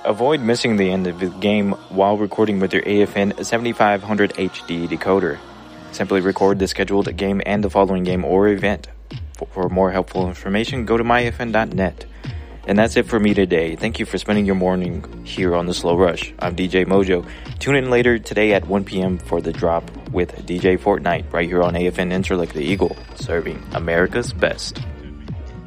Avoid missing the end of the game while recording with your AFN 7500 HD decoder. Simply record the scheduled game and the following game or event. For more helpful information, go to myfn.net. And that's it for me today. Thank you for spending your morning here on The Slow Rush. I'm DJ Mojo. Tune in later today at 1 p.m. for The Drop with DJ Fortnite right here on AFN Interlake the Eagle, serving America's best.